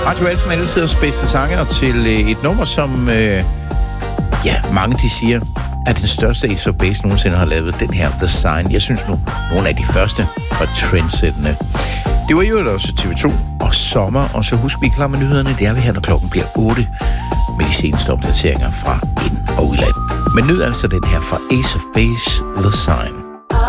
Radio Alfa med altidens bedste sanger til et nummer, som mange de siger, er den største Ace of Base nogensinde har lavet. Den her, The Sign. Jeg synes nu, nogle af de første var trendsættende. Det var jo også TV2 og sommer, og så husk, vi er klar med nyhederne. Det er vi her, når klokken bliver 8 med de seneste opdateringer fra ind- og udland. Men nyd altså den her fra Ace of Base, The Sign.